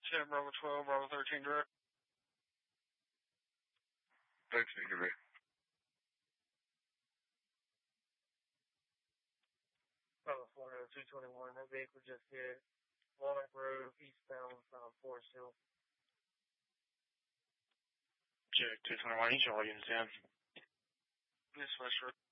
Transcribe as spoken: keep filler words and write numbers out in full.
ten, Bravo twelve, Bravo thirteen direct. thirteen direct. Bravo Florida two twenty-one, that vehicle just hit Walnut Road, eastbound, um, Forest Hill. Check two twenty-one, you show all units in. This West Road.